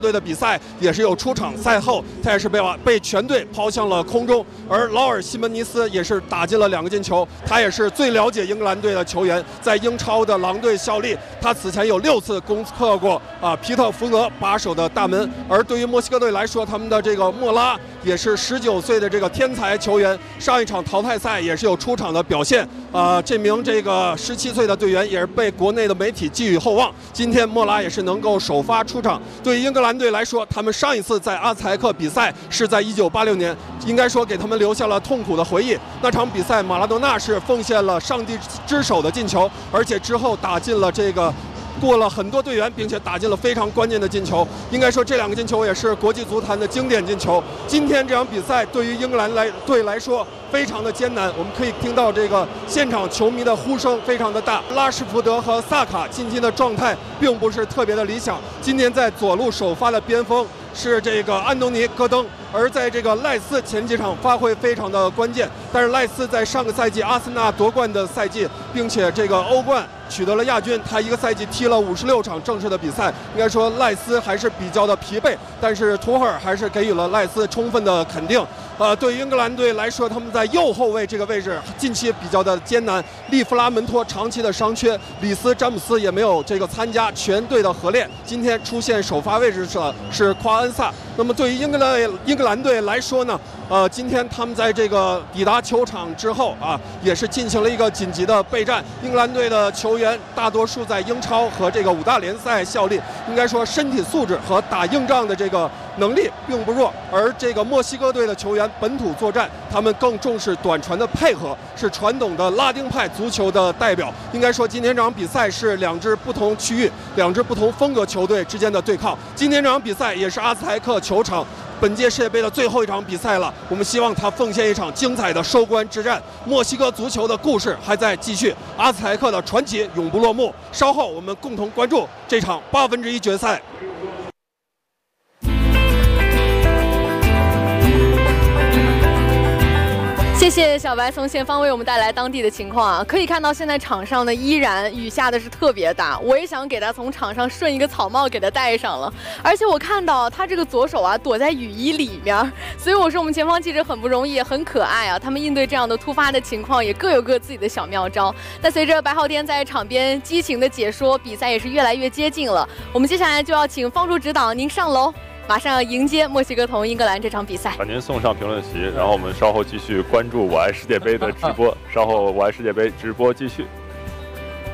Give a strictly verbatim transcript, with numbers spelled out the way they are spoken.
队的比赛也是有出场，赛后他也是被被全队抛向了空中，而劳尔·西门尼斯也是打进了两个进球，他也是最了解英格兰队的球员，在英超的狼队效力，他此前有六次攻克过啊皮特福德把守的大门。而对于墨西哥队来说，他们的这个莫拉也是十九岁的这个天才球员，上一场淘汰赛也是有出场的表现啊。这名这个十七岁的队员也是被国内的媒体寄予厚望，今天莫拉也是能够首发出场。对于英格兰队来说，他们上一次在阿兹台克比赛是在一九八六年，应该说给他们留下了痛苦的回忆。那场比赛，马拉多纳是奉献了上帝之手的进球，而且之后打进了这个。过了很多队员，并且打进了非常关键的进球。应该说，这两个进球也是国际足坛的经典进球。今天这场比赛对于英格兰来队来说非常的艰难，我们可以听到这个现场球迷的呼声非常的大。拉什福德和萨卡近期的状态并不是特别的理想。今天在左路首发的边锋是这个安东尼·戈登，而在这个赖斯前几场发挥非常的关键。但是赖斯在上个赛季阿森纳夺冠的赛季，并且这个欧冠取得了亚军，他一个赛季踢了五十六场正式的比赛，应该说赖斯还是比较的疲惫，但是图赫尔还是给予了赖斯充分的肯定。呃，对于英格兰队来说，他们在右后卫这个位置近期比较的艰难，利弗拉门托长期的伤缺，里斯詹姆斯也没有这个参加全队的合练，今天出现首发位置是是夸恩萨。那么对于英格兰英格兰队来说呢，呃，今天他们在这个抵达球场之后啊，也是进行了一个紧急的备战。英格兰队的球员大多数在英超和这个五大联赛效力，应该说身体素质和打硬仗的这个能力并不弱。而这个墨西哥队的球员本土作战，他们更重视短传的配合，是传统的拉丁派足球的代表。应该说，今天这场比赛是两支不同区域、两支不同风格球队之间的对抗。今天这场比赛也是阿兹台克球场本届世界杯的最后一场比赛了，我们希望他奉献一场精彩的收官之战。墨西哥足球的故事还在继续，阿兹台克的传奇永不落幕。稍后我们共同关注这场八分之一决赛。 谢谢小白从前方为我们带来当地的情况啊，可以看到现在场上呢依然雨下的是特别大，我也想给他从场上顺一个草帽给他戴上了，而且我看到他这个左手啊躲在雨衣里面，所以我说我们前方记者很不容易，很可爱啊，他们应对这样的突发的情况也各有各自己的小妙招。那随着白昊天在场边激情的解说，比赛也是越来越接近了，我们接下来就要请方叔指导您上楼，马上要迎接墨西哥同英格兰这场比赛。 把您送上评论席，然后我们稍后继续关注我爱世界杯的直播，稍后我爱世界杯直播继续。